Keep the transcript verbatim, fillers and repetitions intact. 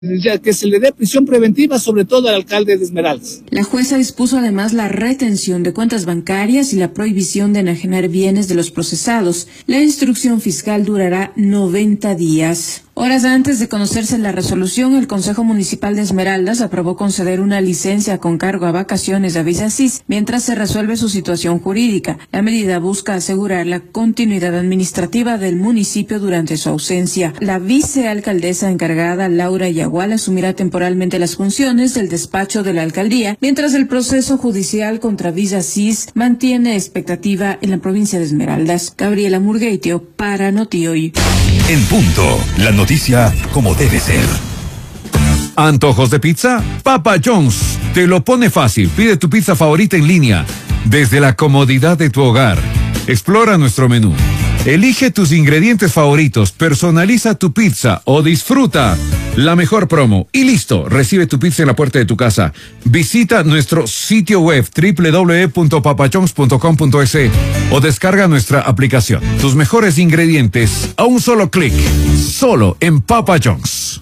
ya que se le dé prisión preventiva, sobre todo al alcalde de Esmeraldas. La jueza dispuso además la retención de cuentas bancarias y la prohibición de enajenar bienes de los procesados. La instrucción fiscal durará noventa días. Horas antes de conocerse la resolución, el Consejo Municipal de Esmeraldas aprobó conceder una licencia con cargo a vacaciones a Villasís mientras se resuelve su situación jurídica. La medida busca asegurar la continuidad administrativa del municipio durante su ausencia. La vicealcaldesa encargada, Laura Yagual, asumirá temporalmente las funciones del despacho de la alcaldía, mientras el proceso judicial contra Villasís mantiene expectativa en la provincia de Esmeraldas. Gabriela Murgueitio para Notioy. En punto, la noticia como debe ser. ¿Antojos de pizza? Papa John's te lo pone fácil. Pide tu pizza favorita en línea, desde la comodidad de tu hogar. Explora nuestro menú. Elige tus ingredientes favoritos, personaliza tu pizza o disfruta la mejor promo. Y listo, recibe tu pizza en la puerta de tu casa. Visita nuestro sitio web doble u doble u doble u punto papa john's punto com punto es o descarga nuestra aplicación. Tus mejores ingredientes a un solo clic, solo en Papa John's.